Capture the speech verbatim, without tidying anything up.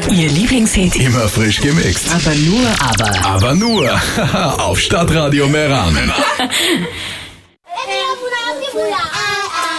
Ihr Lieblingshit. Immer frisch gemixt. Aber nur, aber. Aber nur auf Stadtradio Meran.